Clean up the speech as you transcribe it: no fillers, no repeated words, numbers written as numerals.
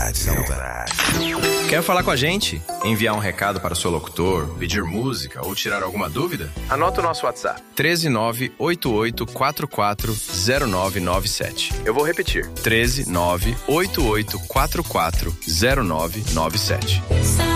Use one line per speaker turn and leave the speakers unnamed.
Quer falar com a gente? Enviar um recado para o seu locutor, pedir música ou tirar alguma dúvida? Anota o nosso WhatsApp: 13988440997. Eu vou repetir: 13988440997.